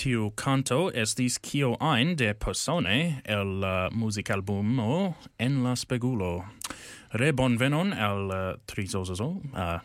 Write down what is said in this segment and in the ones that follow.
Tiu canto estis kio ein de persone el musicalbumo En la Spegulo. Bonvenon al Trizozozo,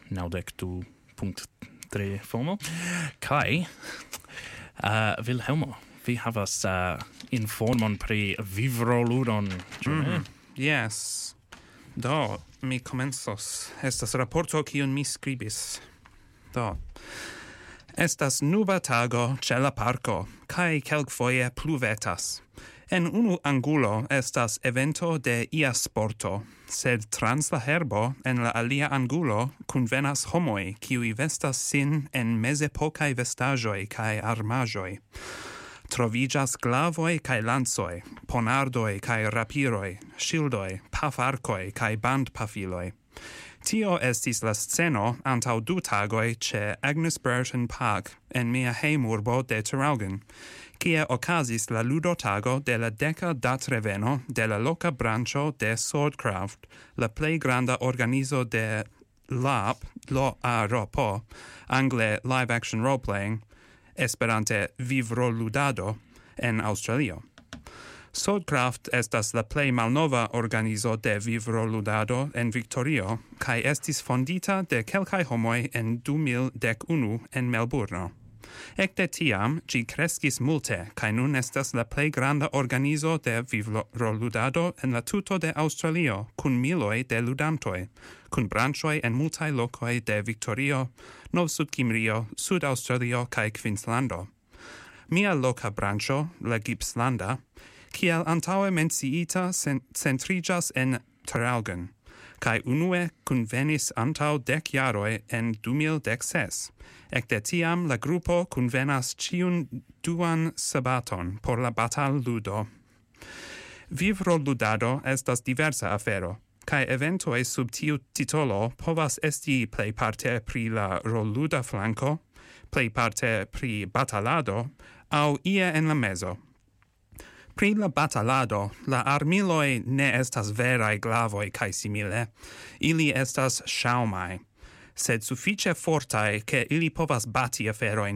92.3 FOMO. Kai, Vilhelmo, vi havas informon pri vivroludon, ĉu ne? Yes. Do, mi komencos. Estas raporto kiun mi skribis. Do. Estas nuba tago ĉe la parko, kaj kelkfoje pluvetas. En unu angulo estas evento de ia sporto, sed trans la herbo en la alia angulo kunvenas homoj, kiuj vestas sin en mezepokaj vestaĵoj kaj armaĵoj. Troviĝas glavoj kaj lancoj, ponardoj kaj rapiroj, ŝildoj, pafarkoj kaj bandpafiloj. Tio estis la sceno antaŭ 2 tagoj ĉe Agnes Brereton Park en mia hejmurbo de Traralgon, kie okazis la ludotago de la 10. datreveno de la loka branĉo de Swordcraft, la plej granda organizo de LARP, LARP, angle live action role playing, esperante vivroludado en Aŭstralio. Swordcraft estas la plej malnova organizo de vivroludado en Victorio kaj estis fondita de kelkaj homoj en 2011 en Melburno. Ekde tiam ĝi kreskis multe kaj nun estas la plej granda organizo de vivroludado en la tuto de Aŭstralio kun miloj de ludantoj, kun branĉoj en multaj lokoj de Victorio, Nov-Sudkimrio, Sud-Aŭstralio kaj Kvinslando. Mia loka branĉo, la Gippslanda, kiel antaŭe menciita centriĝas en Traralgon, kaj unue kunvenis antaŭ 10 jaroj en 2016. Ekde tiam la grupo kunvenas ĉiun 2 sabaton por la batalludo. Vivroludado estas diversa afero, kaj eventoj sub tiu titolo povas esti plejparte pri la rolluda flanko, plejparte pri batalado, aŭ ie en la mezo. Pri la batalado, la armiloj ne estas veraj glavoj kaj simile, ili estas ŝaŭmaj, sed sufiĉe fortaj ke ili povas bati aferojn